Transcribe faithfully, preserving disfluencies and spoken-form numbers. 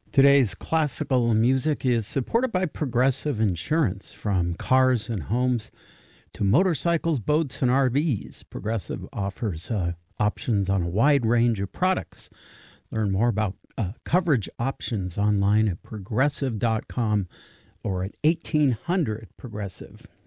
Today's classical music is supported by Progressive Insurance. From cars and homes to motorcycles, boats, and R Vs, Progressive offers uh, options on a wide range of products. Learn more about uh, coverage options online at progressive dot com or at eighteen hundred Progressive.